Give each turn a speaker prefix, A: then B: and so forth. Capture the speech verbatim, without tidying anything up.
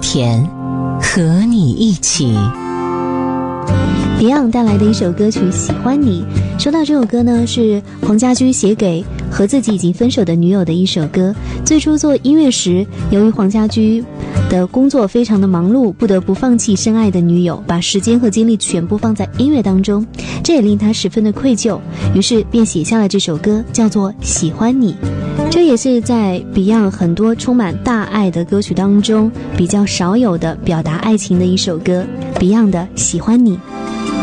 A: 甜，和你一起。
B: Beyond 带来的一首歌曲《喜欢你》，说到这首歌呢，是黄家驹写给和自己已经分手的女友的一首歌。最初做音乐时，由于黄家驹的工作非常的忙碌，不得不放弃深爱的女友，把时间和精力全部放在音乐当中，这也令他十分的愧疚，于是便写下了这首歌，叫做《喜欢你》。这也是在 Beyond 很多充满大爱的歌曲当中比较少有的表达爱情的一首歌， Beyond 的《喜欢你》。